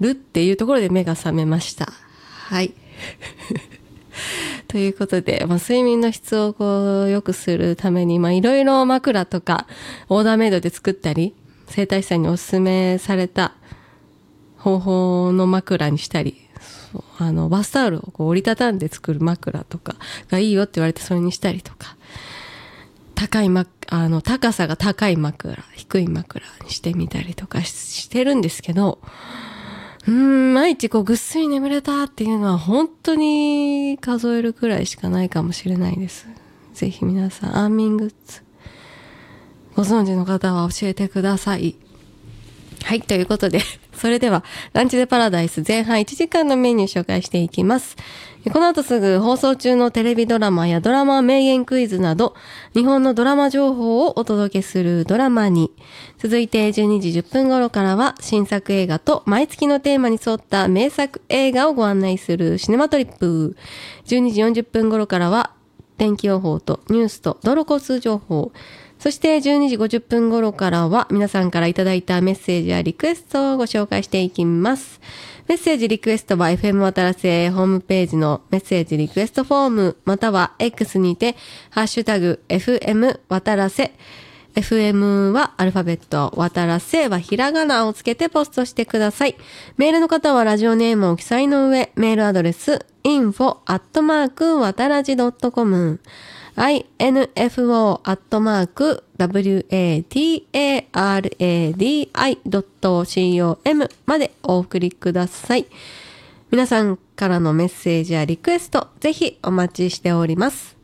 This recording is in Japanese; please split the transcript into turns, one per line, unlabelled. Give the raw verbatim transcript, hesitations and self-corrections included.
るっていうところで目が覚めました。はいということで、まあ、睡眠の質をこう良くするためにいろいろ枕とかオーダーメイドで作ったり、整体師さんにおすすめされた方法の枕にしたり、そうあのバスタオルをこう折りたたんで作る枕とかがいいよって言われてそれにしたりとか、高いまあの高さが高い枕、低い枕にしてみたりとか し, してるんですけど、うーん毎日こうぐっすり眠れたっていうのは本当に数えるくらいしかないかもしれないです。ぜひ皆さん安眠グッズご存知の方は教えてください。はい、ということで、それではランチでパラダイス前半いちじかんのメニュー紹介していきます。この後すぐ放送中のテレビドラマやドラマ名言クイズなど日本のドラマ情報をお届けするドラマに、続いてじゅうにじじゅっぷん頃からは新作映画と毎月のテーマに沿った名作映画をご案内するシネマトリップ、じゅうにじよんじゅっぷん頃からは天気予報とニュースと道路交通情報、そしてじゅうにじごじゅっぷん頃からは皆さんからいただいたメッセージやリクエストをご紹介していきます。メッセージリクエストは エフエム 渡らせホームページのメッセージリクエストフォームまたは X にてハッシュタグ エフエム 渡らせ、 エフエム はアルファベット、渡らせはひらがなをつけてポストしてください。メールの方はラジオネームを記載の上、メールアドレス インフォ アットマーク わたらじ ドットコム、インフォ アットマーク ワタラジ ドットコム までお送りください。皆さんからのメッセージやリクエスト、ぜひお待ちしております。